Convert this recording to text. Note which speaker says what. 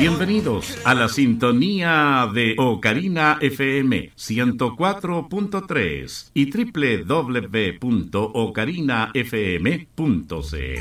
Speaker 1: Bienvenidos a la sintonía de Ocarina FM 104.3 y www.ocarinafm.cl.